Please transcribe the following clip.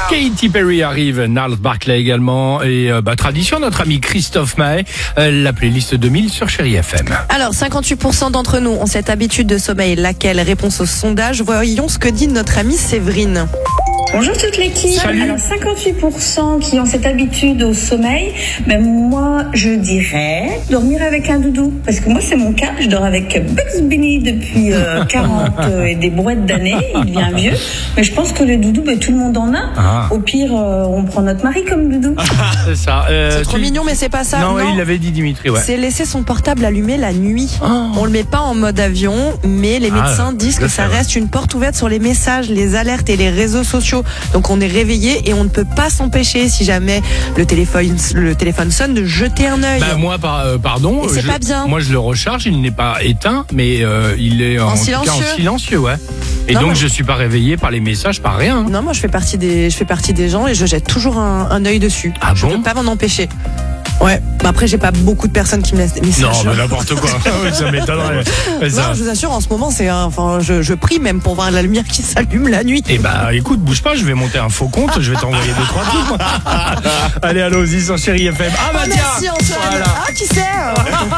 Katy Perry arrive, Gnarls Barkley également. Et tradition, notre ami Christophe Maé, la playlist 2000 sur Chéri FM. Alors, 58% d'entre nous ont cette habitude de sommeil. Laquelle? Réponse au sondage. Voyons ce que dit notre amie Séverine. Bonjour toute l'équipe. Salut. Alors 58% qui ont cette habitude au sommeil, ben moi je dirais dormir avec un doudou. Parce que moi c'est mon cas, je dors avec Bugs Bunny depuis 40 et des brouettes d'années, il devient vieux. Mais je pense que le doudou, ben, tout le monde en a. Ah. Au pire, on prend notre mari comme doudou. C'est ça. C'est trop mignon, mais c'est pas ça. Non, il l'avait dit Dimitri, ouais. C'est laisser son portable allumé la nuit. Oh. On le met pas en mode avion, mais les médecins disent je que le ça fais, ouais. reste une porte ouverte sur les messages, les alertes et les réseaux sociaux. Donc on est réveillé et on ne peut pas s'empêcher, si jamais le téléphone sonne, de jeter un œil. Moi, pardon. Et c'est pas bien. Moi, je le recharge, il n'est pas éteint, mais il est en tout cas silencieux. en silencieux, ouais. Et Non, donc, moi- je suis pas réveillé par les messages, par rien. Non, moi je fais partie des gens et je jette toujours un œil dessus. Ah je bon peux pas m'en empêcher. Ouais. Après, j'ai pas beaucoup de personnes qui me laissent des messages. Non, mais n'importe quoi. Ça m'étonnerait. Mais ça- Non, je vous assure, en ce moment, je prie même pour voir la lumière qui s'allume la nuit. Eh écoute, bouge pas, je vais monter un faux compte, je vais t'envoyer 2-3 trucs. Allez, allons-y sur Chéri FM. Ah, Oh, tiens. merci Antoine. Voilà. Ah, qui sait